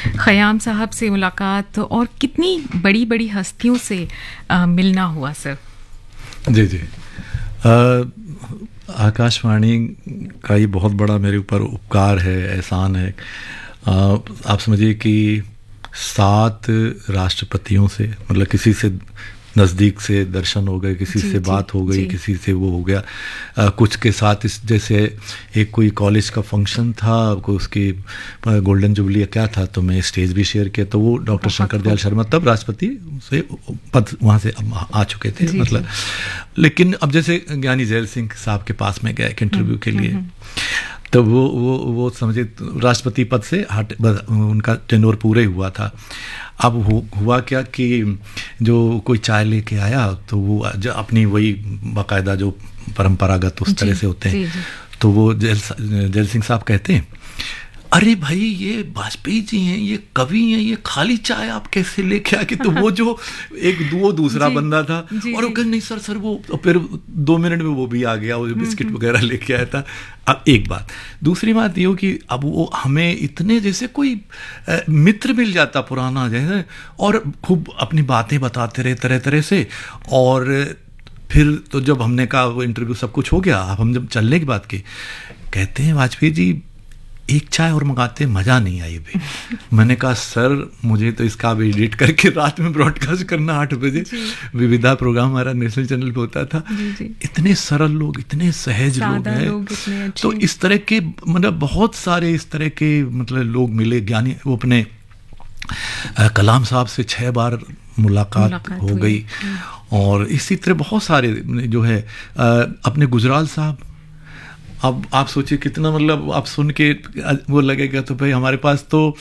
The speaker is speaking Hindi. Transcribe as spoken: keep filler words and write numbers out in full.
ख़याम साहब से मुलाकात और कितनी बड़ी बड़ी हस्तियों से आ, मिलना हुआ सर। जी जी आ, आकाशवाणी का ये बहुत बड़ा मेरे ऊपर उपकार है, एहसान है। आ, आप समझिए कि सात राष्ट्रपतियों से, मतलब किसी से नज़दीक से दर्शन हो गए, किसी से बात हो गई, किसी से वो हो गया। आ, कुछ के साथ इस जैसे एक कोई कॉलेज का फंक्शन था, कोई उसकी गोल्डन जुबली क्या था, तो मैं स्टेज भी शेयर किया। तो वो डॉक्टर शंकर दयाल शर्मा तब राष्ट्रपति से पद वहाँ से आ चुके थे, जी, मतलब जी। लेकिन अब जैसे ज्ञानी जैल सिंह साहब के पास में गया एक इंटरव्यू के लिए, तो वो वो वो समझे राष्ट्रपति पद से हट, उनका टेन्योर पूरे हुआ था। अब हु, हुआ क्या कि जो कोई चाय लेके आया तो वो अपनी वही बाकायदा जो परंपरागत उस तरह से होते हैं, तो वो जैल जैल सिंह साहब कहते हैं, अरे भाई ये वाजपेयी जी हैं, ये कवि हैं, ये खाली चाय आप कैसे लेके आके। तो वो जो एक दो दूसरा बंदा था और वो कह नहीं सर सर वो फिर दो मिनट में वो भी आ गया, वो बिस्किट वगैरह लेके आया था। अब एक बात, दूसरी बात ये हो कि अब वो हमें इतने जैसे कोई मित्र मिल जाता पुराना जैसे, और खूब अपनी बातें बताते रहे तरह तरह से। और फिर तो जब हमने कहा वो इंटरव्यू सब कुछ हो गया, अब हम जब चलने की बात की, कहते हैं वाजपेयी जी एक चाय और मंगाते, मज़ा नहीं आई भी। मैंने कहा सर मुझे तो इसका अब एडिट करके रात में ब्रॉडकास्ट करना आठ बजे, विविधा प्रोग्राम हमारा नेशनल चैनल पे होता था। जी जी। इतने सरल लोग, इतने सहज लोग हैं, तो इस तरह के मतलब बहुत सारे इस तरह के मतलब लोग मिले। ज्ञानी वो अपने कलाम साहब से छः बार मुलाकात, मुलाकात हो गई, और इसी तरह बहुत सारे जो है अपने गुजराल साहब। अब आप सोचिए कितना, मतलब आप सुन के वो लगेगा तो भाई हमारे पास तो